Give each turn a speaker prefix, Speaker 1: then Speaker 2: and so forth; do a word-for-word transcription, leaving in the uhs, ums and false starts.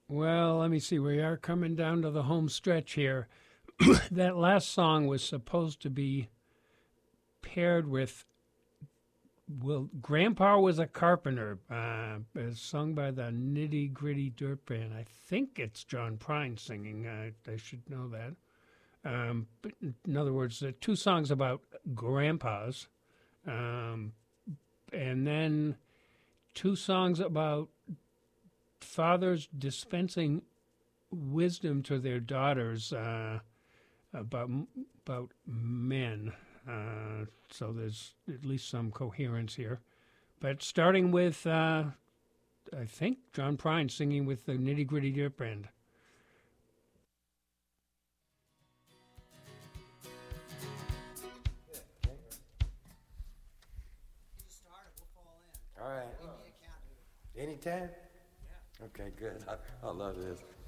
Speaker 1: Well, let me see. We are coming down to the home stretch here. That last song was supposed to be paired with. Well, Grandpa was a carpenter, uh, is sung by the Nitty Gritty Dirt Band. I think it's John Prine singing. I, I should know that. Um, but in other words, there are two songs about grandpas, um, and then two songs about fathers dispensing wisdom to their daughters uh, about about men. Uh, so there's at least some coherence here. But starting with, uh, I think, John Prine singing with the Nitty Gritty Dirt Band.
Speaker 2: All right. Anytime? Okay, good. I, I love this.